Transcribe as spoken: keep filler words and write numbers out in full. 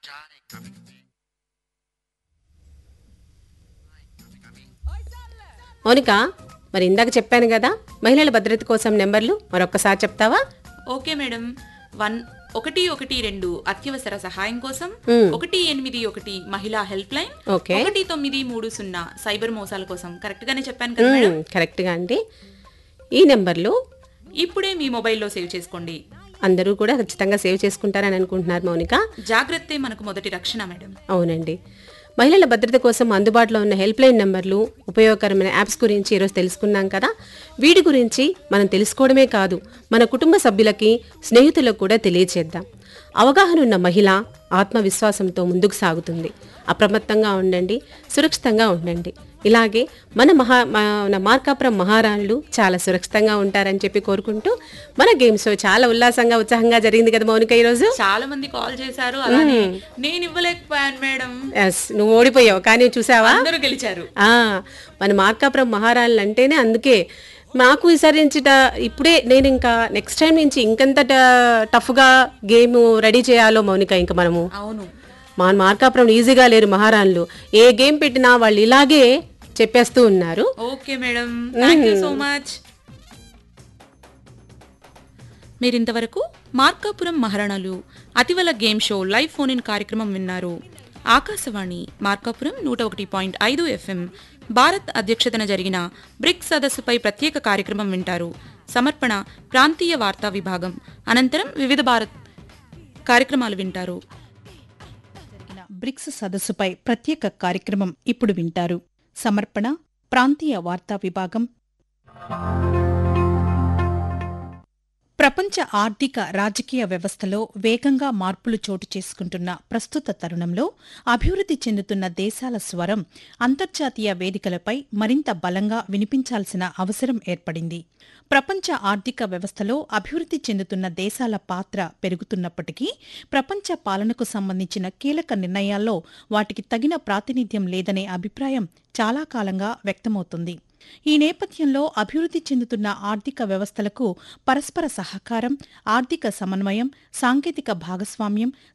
మౌనిక, మరి ఇందాక చెప్పాను కదా మహిళల భద్రత కోసం నెంబర్లు మరొక్కసారి చెప్తావా? Okay madam. వన్ ఒకటి ఒకటి రెండు అత్యవసర సహాయం కోసం, ఒకటి ఎనిమిది ఒకటి మహిళా హెల్ప్ లైన్, ఒకటి తొమ్మిది మూడు సున్నా సైబర్ మోసాల కోసం. కరెక్ట్ గానే చెప్పాను కదా మేడం? కరెక్ట్ గా అండి. ఈ నెంబర్లు ఇప్పుడే మీ మొబైల్లో సేవ్ చేసుకోండి. అందరూ కూడా ఖచ్చితంగా సేవ్ చేసుకుంటారని అనుకుంటున్నారు మౌనిక. జాగ్రత్తే మనకు మొదటి రక్షణ మేడం. అవునండి. మహిళల భద్రత కోసం అందుబాటులో ఉన్న హెల్ప్ లైన్ నెంబర్లు, ఉపయోగకరమైన యాప్స్ గురించి ఈరోజు తెలుసుకున్నాం కదా. వీటి గురించి మనం తెలుసుకోవడమే కాదు, మన కుటుంబ సభ్యులకి, స్నేహితులకు కూడా తెలియచేద్దాం. అవగాహన ఉన్న మహిళ ఆత్మవిశ్వాసంతో ముందుకు సాగుతుంది. అప్రమత్తంగా ఉండండి, సురక్షితంగా ఉండండి. ఇలాగే మన మహా మన మార్కాపురం మహారాణులు చాలా సురక్షితంగా ఉంటారని చెప్పి కోరుకుంటూ మన గేమ్ షో చాలా ఉల్లాసంగా ఉత్సాహంగా జరిగింది కదా మౌనిక. ఈరోజు చాలా మంది కాల్ చేశారు, అలానే నేను ఇవ్వలేకపోయాను మేడం. ఎస్, నువ్వు ఓడిపోయావు కానీ చూసావా, అందరూ గెలిచారు. ఆ మన మార్కాపురం మహారాణులు అంటేనే అందుకే నాకు విసరించట. ఇప్పుడే నేను ఇంకా నెక్స్ట్ టైం నుంచి ఇంకెంత టఫ్గా గేమ్ రెడీ చేయాలో మౌనిక. ఇంకా మనము అవును, మా మార్కాపురం ఈజీగా లేరు మహారాణులు. ఏ గేమ్ పెట్టినా వాళ్ళు ఇలాగే చెప్పేస్తూ ఉన్నారు. Okay madam, thank you so much. మీరింతవరకు Markapuram మహారాణాలు అతివల game show live phone in కార్యక్రమం విన్నారు. ఆకాశవాణి మార్కాపురం నూట ఒకటి పాయింట్ ఐదు ఎఫ్ఎం భారత్ అధ్యక్షతన జరిగిన బ్రిక్స్ సదస్సుపై ప్రత్యేక కార్యక్రమం వింటారు. సమర్పణ ప్రాంతీయ వార్తా విభాగం. అనంతరం వివిధ భారత్ కార్యక్రమాలు వింటారు. బ్రిక్స్ సదస్సుపై ప్రత్యేక కార్యక్రమం ఇప్పుడు వింటారు. సమర్పణ ప్రాంతీయ వార్తా విభాగం. ప్రపంచ ఆర్థిక రాజకీయ వ్యవస్థలో వేగంగా మార్పులు చోటు చేసుకుంటున్న ప్రస్తుత తరుణంలో అభివృద్ధి చెందుతున్న దేశాల స్వరం అంతర్జాతీయ వేదికలపై మరింత బలంగా వినిపించాల్సిన అవసరం ఏర్పడింది. ప్రపంచ ఆర్థిక వ్యవస్థలో అభివృద్ధి చెందుతున్న దేశాల పాత్ర పెరుగుతున్నప్పటికీ ప్రపంచ పాలనకు సంబంధించిన కీలక నిర్ణయాల్లో వాటికి తగిన ప్రాతినిధ్యం లేదనే అభిప్రాయం చాలా కాలంగా వ్యక్తమవుతుంది. ఈ నేపథ్యంలో అభివృద్ధి చెందుతున్న ఆర్థిక వ్యవస్థలకు పరస్పర సహకారం, ఆర్థిక సమన్వయం, సాంకేతిక భాగస్వామ్యం,